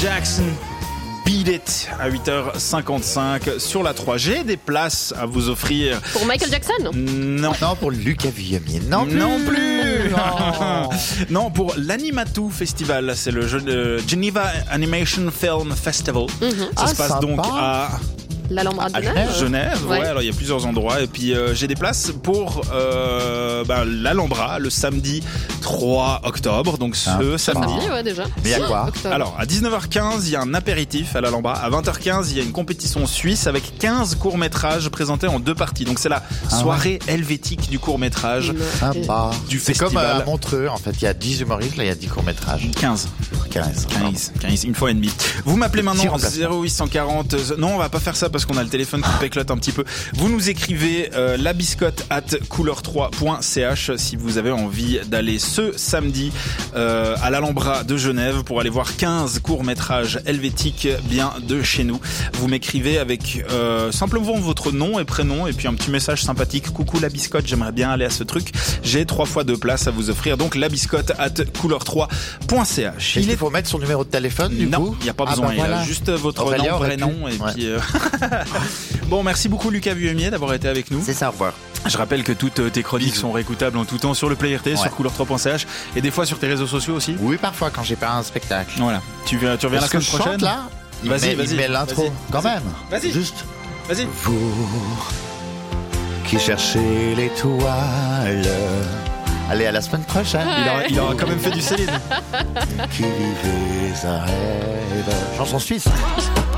Jackson, Beat It à 8h55 sur la 3. J'ai des places à vous offrir. Pour Michael Jackson ? Non. Non, pour Lucas Villemier. Non plus. Non. Non, pour l'Animatou Festival. C'est le jeu de Geneva Animation Film Festival. Ça se passe sympa. donc à L'Alhambra de Genève. Genève. Ouais. Ouais, alors il y a plusieurs endroits. Et puis j'ai des places pour l'Alhambra le samedi 3 octobre. Donc ce samedi. Samedi, ouais, déjà. Mais il y a quoi ? Octobre. Alors, à 19h15, il y a un apéritif à l'Alhambra. À 20h15, il y a une compétition suisse avec 15 courts-métrages présentés en 2 parties. Donc, c'est la soirée helvétique du court-métrage Sympa. du C'est comme festival. à Montreux, en fait. Il y a 10 humoristes, là, il y a 10 courts-métrages. 15, 15. 15, une fois et demie. Vous m'appelez maintenant Petit au remplacement. 0840. Non, on va pas faire ça parce qu'on a le téléphone qui péclote un petit peu. Vous nous écrivez labiscotte@couleur3.ch si vous avez envie d'aller ce samedi à l'Alhambra de Genève pour aller voir 15 courts-métrages helvétiques bien de chez nous. Vous m'écrivez avec simplement votre nom et prénom et puis un petit message sympathique. Coucou la biscotte, j'aimerais bien aller à ce truc. J'ai 3 fois 2 places à vous offrir. Donc labiscotte@couleur3.ch. Est-ce qu'il faut mettre son numéro de téléphone, du Non, coup il n'y a pas Ah, besoin. bah Il y a voilà. juste votre Aurélien nom, aurait prénom pu. et Ouais. puis. Bon, merci beaucoup Lucas Vuillemier d'avoir été avec nous. C'est ça, au revoir. Je rappelle que toutes tes chroniques sont réécoutables en tout temps sur le Play RT, sur Ouais. couleur3.ch et des fois sur tes réseaux sociaux aussi. Oui, parfois, quand j'ai pas un spectacle. Voilà. Tu reviens la Est-ce que semaine je prochaine chante, là Vas-y, il met l'intro. vas-y. Quand même. Vas-y. Juste. Vas-y. Vous qui cherchez l'étoile. Allez, à la semaine prochaine. Il aura quand même fait du Céline. Qui vivez un rêve. Chanson suisse.